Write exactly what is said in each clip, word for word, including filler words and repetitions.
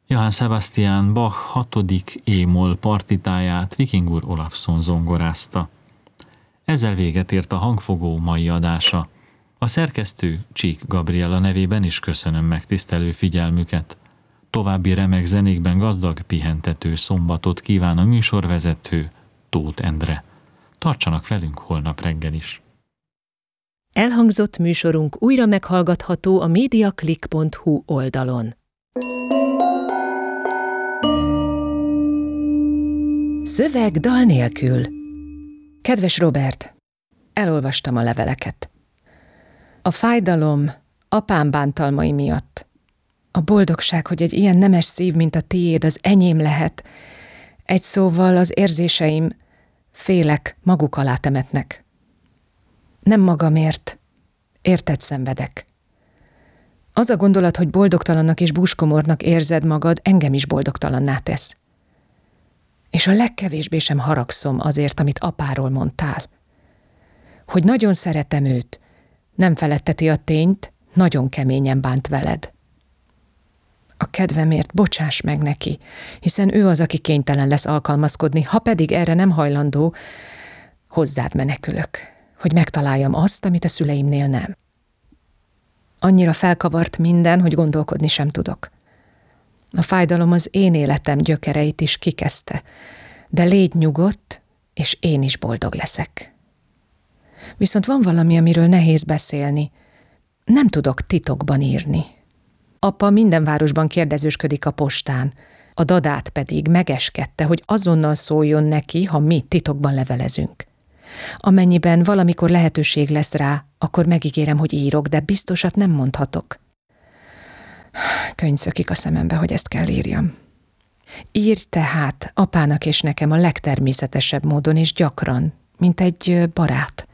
Johann Sebastian Bach hatodik é-moll partitáját Vikingur Olafsson zongorázta. Ezzel véget ért a hangfogó mai adása. A szerkesztő Csík Gabriella nevében is köszönöm megtisztelő figyelmüket. További remek zenékben gazdag, pihentető szombatot kíván a műsorvezető Tóth Endre. Tartsanak velünk holnap reggel is. Elhangzott műsorunk újra meghallgatható a mediaclick pont hu oldalon. Szöveg dal nélkül. Kedves Robert, elolvastam a leveleket. A fájdalom apám bántalmai miatt. A boldogság, hogy egy ilyen nemes szív, mint a tiéd, az enyém lehet. Egy szóval az érzéseim, félek, maguk alá temetnek. Nem magamért, érted szenvedek. Az a gondolat, hogy boldogtalannak és búskomornak érzed magad, engem is boldogtalanná tesz. És a legkevésbé sem haragszom azért, amit apáról mondtál. Hogy nagyon szeretem őt, nem feletteti a tényt, nagyon keményen bánt veled. A kedvemért bocsáss meg neki, hiszen ő az, aki kénytelen lesz alkalmazkodni, ha pedig erre nem hajlandó, hozzád menekülök, hogy megtaláljam azt, amit a szüleimnél nem. Annyira felkavart minden, hogy gondolkodni sem tudok. A fájdalom az én életem gyökereit is kikezdte, de légy nyugodt, és én is boldog leszek. Viszont van valami, amiről nehéz beszélni. Nem tudok titokban írni. Apa minden városban kérdezősködik a postán, a dadát pedig megeskedte, hogy azonnal szóljon neki, ha mi titokban levelezünk. Amennyiben valamikor lehetőség lesz rá, akkor megígérem, hogy írok, de biztosat nem mondhatok. Könny szökik a szemembe, hogy ezt kell írjam. Írj tehát apának és nekem a legtermészetesebb módon és gyakran, mint egy barát.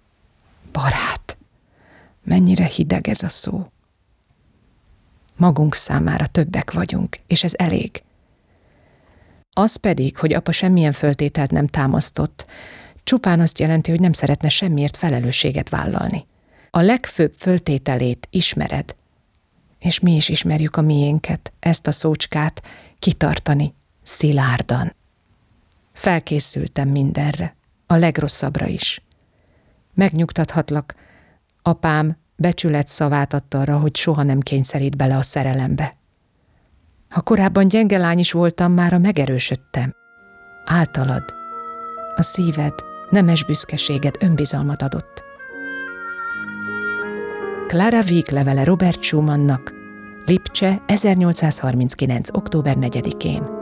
Barát. Mennyire hideg ez a szó. Magunk számára többek vagyunk, és ez elég. Az pedig, hogy apa semmilyen föltételt nem támasztott, csupán azt jelenti, hogy nem szeretne semmiért felelősséget vállalni. A legfőbb föltételét ismered, és mi is ismerjük a miénket, ezt a szócskát, kitartani, szilárdan. Felkészültem mindenre, a legrosszabbra is. Megnyugtathatlak, apám becsület szavát adta arra, hogy soha nem kényszerít bele a szerelembe. Ha korábban gyenge lány is voltam, mára megerősödtem. Általad, a szíved, nemes büszkeséged önbizalmat adott. Clara Wieck levele Robert Schumannnak, Lipcse, ezernyolcszázharminckilenc. október negyedikén.